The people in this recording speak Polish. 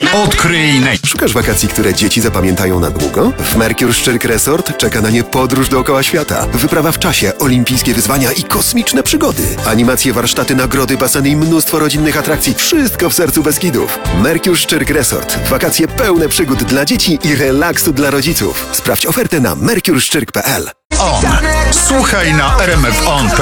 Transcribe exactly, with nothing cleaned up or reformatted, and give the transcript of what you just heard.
Odkryj naj... Szukasz wakacji, które dzieci zapamiętają na długo? W Mercure Szczyrk Resort czeka na nie podróż dookoła świata. Wyprawa w czasie, olimpijskie wyzwania i kosmiczne przygody. Animacje, warsztaty, nagrody, baseny i mnóstwo rodzinnych atrakcji. Wszystko w sercu Beskidów. Mercure Szczyrk Resort. Wakacje pełne przygód dla dzieci i relaksu dla rodziców. Sprawdź ofertę na mercure szczyrk kropka p l. On. Słuchaj na r m f on.